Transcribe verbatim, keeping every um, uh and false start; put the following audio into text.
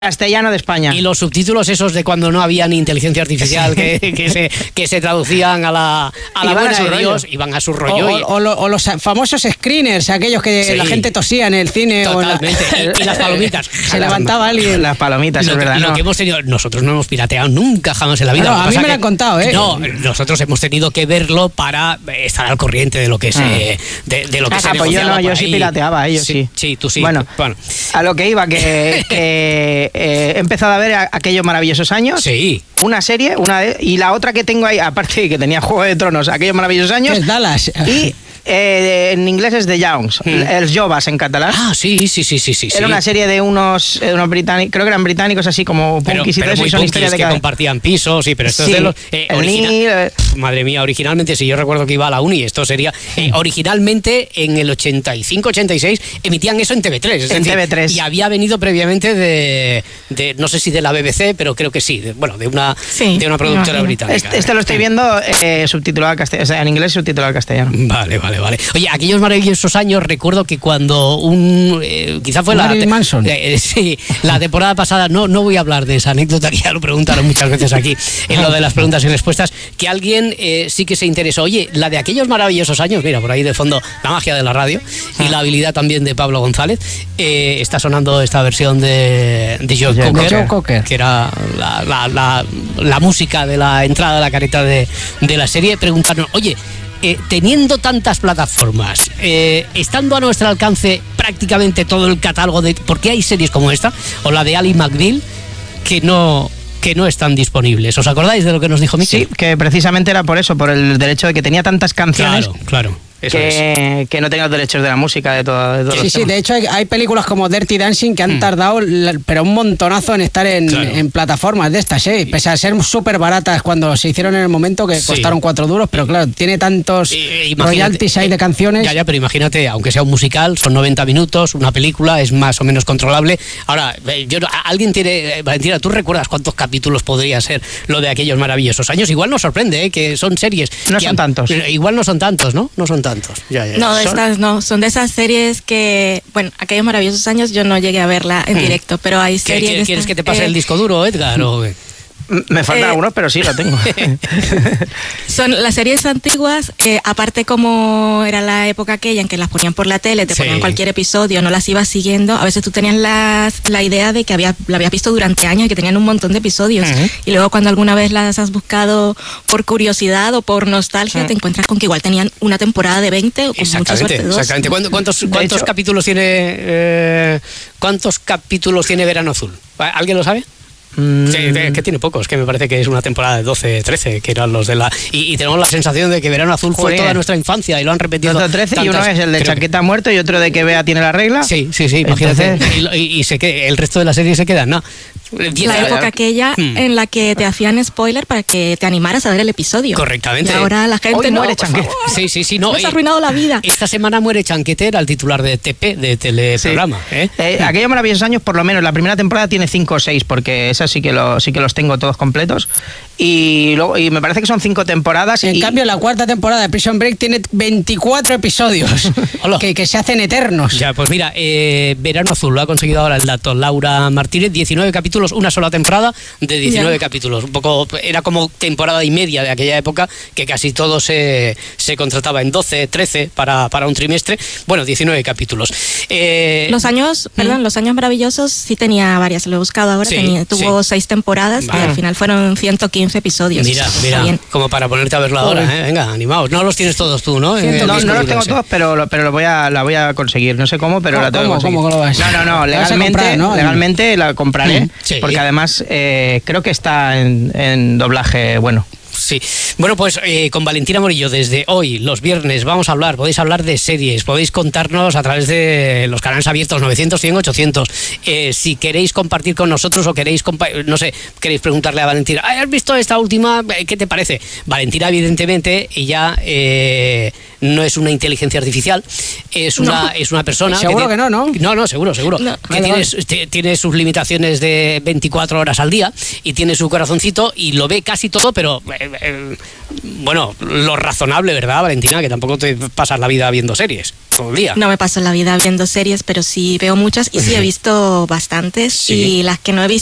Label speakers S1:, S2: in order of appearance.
S1: Castellano de España.
S2: Y los subtítulos esos de cuando no había ni inteligencia artificial que, que, se, que se traducían a la, a la buena de Dios, iban a su rollo.
S3: O,
S2: y...
S3: o, o, lo, o los famosos screeners, aquellos que sí. la gente tosía en el cine.
S2: Totalmente.
S3: O la...
S2: y, y las palomitas.
S3: Se levantaba alguien.
S1: Las palomitas,
S2: lo
S1: es
S2: que,
S1: verdad.
S2: Lo
S1: no.
S2: que hemos tenido, nosotros no hemos pirateado nunca jamás en la vida.
S3: No, no, a mí me
S2: que,
S3: lo han contado, ¿eh?
S2: No, nosotros hemos tenido que verlo para estar al corriente de lo que se, mm. de, de lo que ah, se
S1: pues yo no, yo sí pirateaba, ellos sí.
S2: Sí, tú sí.
S1: Bueno, bueno. a lo que iba, que, que eh, he empezado a ver aquellos maravillosos años.
S2: Sí.
S1: Una serie, una de, y la otra que tengo ahí, aparte de que tenía Juego de Tronos, aquellos maravillosos años.
S3: Es Dallas.
S1: Y eh, en inglés es The Youngs, mm. Els Joves en catalán.
S2: Ah, sí, sí, sí, sí, sí.
S1: Era una serie de unos, de unos británicos, creo que eran británicos así como punkis y todo eso, y son historias de
S2: que
S1: cada...
S2: compartían pisos, sí, pero esto sí, es de los eh, original... Neil, madre mía, originalmente, si yo recuerdo que iba a la uni, esto sería eh, originalmente en el ochenta y cinco ochenta y seis emitían eso en T V tres, es
S1: en
S2: decir,
S1: T V tres.
S2: Y había venido previamente de, de no sé si de la B B C, pero creo que sí, de, bueno, de una sí, de una productora no, británica.
S1: Este, este lo estoy viendo eh, subtitulado al castellano, o sea, en inglés subtitulado al castellano.
S2: Vale, vale, vale. Oye, aquellos maravillosos años, recuerdo que cuando un eh, quizá fue
S3: Marilyn
S2: la
S3: Manson.
S2: Eh, sí, la temporada pasada, no no voy a hablar de esa anécdota que ya lo preguntaron muchas veces aquí en lo de las preguntas y respuestas, que alguien eh, sí que se interesó. Oye, la de aquellos maravillosos años, mira, por ahí de fondo la magia de la radio y la habilidad también de Pablo González, eh, está sonando esta versión de, de Joe,
S3: Joe,
S2: Cocker,
S3: Joe Cocker,
S2: que era la, la, la, la música de la entrada de la careta de, de la serie. Preguntarnos, oye, Eh, teniendo tantas plataformas, eh, estando a nuestro alcance prácticamente todo el catálogo de... ¿Por qué hay series como esta? O la de Ally McBeal, que no... que no están disponibles. ¿Os acordáis de lo que nos dijo Miquel?
S1: Sí, que precisamente era por eso, por el derecho de que tenía tantas canciones.
S2: Claro, claro. Eso
S1: que,
S2: es.
S1: que no tenía los derechos de la música, de todo. De
S3: sí, sí, de hecho hay, hay películas como Dirty Dancing que han mm. tardado, pero un montonazo en estar en, claro. en plataformas de estas, ¿eh? Pese a ser súper baratas cuando se hicieron en el momento, que sí. costaron cuatro duros, pero claro, tiene tantos y, royalties ahí de canciones.
S2: Ya, ya, pero imagínate, aunque sea un musical, son noventa minutos, una película es más o menos controlable. Ahora, yo, alguien tiene, Valentina, ¿tú recuerdas cuántos capítulos podría ser lo de aquellos maravillosos años? Igual nos sorprende, ¿eh? Que son series.
S1: No son
S2: han,
S1: tantos.
S2: Igual no son tantos, ¿no? No son tantos. Ya, ya, ya.
S4: No,
S2: ¿Son?
S4: estas no, son de esas series que, bueno, aquellos maravillosos años yo no llegué a verla en hmm. directo, pero hay series...
S2: ¿Quieres, ¿quieres
S4: esta,
S2: que te pase eh, el disco duro, Edgar? O...
S1: Me faltan eh, algunos, pero sí lo tengo.
S4: Son las series antiguas, eh, aparte como era la época aquella en que las ponían por la tele, te sí. ponían cualquier episodio, no las ibas siguiendo, a veces tú tenías las, la idea de que había, la habías visto durante años y que tenían un montón de episodios, uh-huh. y luego cuando alguna vez las has buscado por curiosidad o por nostalgia, uh-huh. te encuentras con que igual tenían una temporada de veinte o con mucha suerte dos.
S2: Exactamente. ¿Cuántos, cuántos hecho, capítulos tiene eh, cuántos capítulos tiene Verano Azul? ¿Alguien lo sabe? Sí, es que tiene pocos, que me parece que es una temporada de doce, trece, que eran los de la... Y, y tenemos la sensación de que Verano Azul fue Joder. toda nuestra infancia y lo han repetido
S1: doce, trece tantas, y uno es el de Chaqueta que... Muerto y otro de que Bea tiene la regla.
S2: Sí, sí, sí, imagínate. Entonces... Y, y, y se que el resto de la serie se quedan, ¿no?
S4: La época aquella hmm. en la que te hacían spoiler para que te animaras a ver el episodio.
S2: Correctamente.
S4: Y ahora la gente
S1: Hoy
S4: no,
S1: muere Chanquete.
S2: Sí, sí, sí. No,
S4: nos ha arruinado la vida.
S2: Esta semana muere Chanquete, era el titular de T P, de teleprograma. Sí. ¿eh?
S1: Eh, aquellos maravillosos años, por lo menos, la primera temporada tiene cinco o seis, porque esas sí que, lo, sí que los tengo todos completos. Y, luego, y me parece que son cinco temporadas.
S3: En
S1: y...
S3: cambio, la cuarta temporada de Prison Break tiene veinticuatro episodios que, que se hacen eternos.
S2: Ya, pues mira, eh, Verano Azul, lo ha conseguido ahora el dato Laura Martínez, diecinueve capítulos, una sola temporada de diecinueve yeah. capítulos. Un poco, era como temporada y media de aquella época, que casi todo se, se contrataba en doce, trece para, para un trimestre. Bueno, diecinueve capítulos. Eh,
S4: los años, ¿hmm? perdón, los años maravillosos sí tenía varias, lo he buscado ahora, sí, tenía, tuvo sí. seis temporadas ah. y al final fueron ciento quince episodios.
S2: Mira, mira, como para ponerte a verlo ahora, ¿eh? Venga, animaos. No los tienes todos tú, ¿no?
S1: Eh, no, no los tengo todos, pero, pero lo voy a, la voy a conseguir. No sé cómo, pero
S3: ¿Cómo,
S1: la tengo
S3: ¿cómo,
S1: que conseguir.
S3: ¿Cómo lo vas?
S1: No, no, no, legalmente, comprar, ¿no? legalmente la compraré, sí. porque además eh, creo que está en, en doblaje bueno.
S2: Sí, bueno, pues eh, con Valentina Morillo desde hoy, los viernes, vamos a hablar, podéis hablar de series, podéis contarnos a través de los canales abiertos novecientos, cien, ochocientos, eh, si queréis compartir con nosotros o queréis, no sé, queréis preguntarle a Valentina, ¿has visto esta última? ¿Qué te parece? Valentina, evidentemente, ella eh, no es una inteligencia artificial, es una, no. es una persona...
S3: Seguro que, que no, ¿no?
S2: No, no, seguro, seguro. No. Que vale, tiene, vale. tiene sus limitaciones de veinticuatro horas al día y tiene su corazoncito y lo ve casi todo, pero... eh, bueno, lo razonable, ¿verdad, Valentina? Que tampoco te pasas la vida viendo series todo el día.
S4: No me paso la vida viendo series, pero sí veo muchas y sí he visto bastantes. Sí. Y las que no he visto